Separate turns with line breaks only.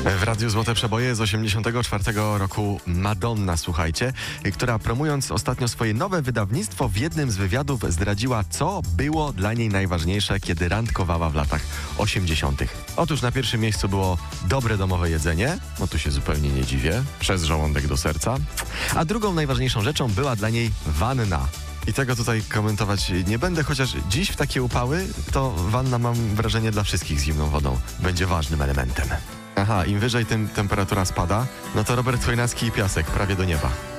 W Radiu Złote Przeboje z 1984 roku Madonna, słuchajcie, która promując ostatnio swoje nowe wydawnictwo w jednym z wywiadów zdradziła, co było dla niej najważniejsze, kiedy randkowała w latach 80. Otóż na pierwszym miejscu było dobre domowe jedzenie, no tu się zupełnie nie dziwię, przez żołądek do serca, a drugą najważniejszą rzeczą była dla niej wanna. I tego tutaj komentować nie będę, chociaż dziś w takie upały to wanna, mam wrażenie, dla wszystkich z zimną wodą będzie ważnym elementem. Aha, im wyżej, tym temperatura spada, no to Robert Chojnacki i Piasek, prawie do nieba.